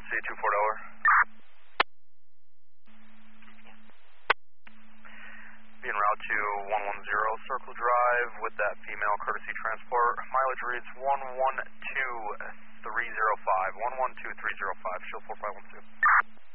4512C, 24 Being route to 110 Circle Drive with that female courtesy transport. Mileage reads 112305. 112305. Show 4512.